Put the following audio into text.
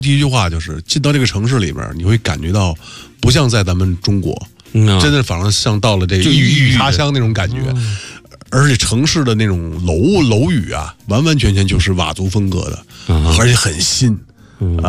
第一句话就是进到这个城市里边，你会感觉到不像在咱们中国，真的反而像到了这个异域他乡那种感觉。而且城市的那种楼宇啊，完完全全就是佤族风格的，而且很新